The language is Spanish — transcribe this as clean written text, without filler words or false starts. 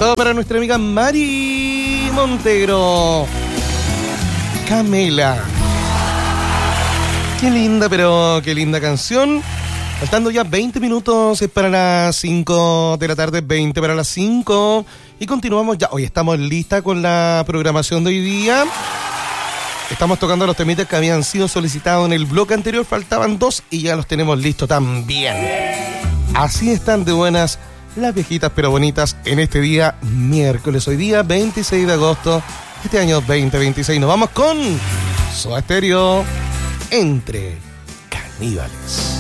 todo para nuestra amiga Mari Montero. Camela. Qué linda, pero qué linda canción. Faltando ya 20 minutos, es para las 5 de la tarde, 20 para las 5. Y continuamos ya. Hoy estamos listas con la programación de hoy día. Estamos tocando los temitas que habían sido solicitados en el bloque anterior. Faltaban 2 y ya los tenemos listos también. Así están de buenas las viejitas pero bonitas en este día miércoles. Hoy día 26 de agosto, este año 2026. Nos vamos con Soda Stereo, Entre Caníbales.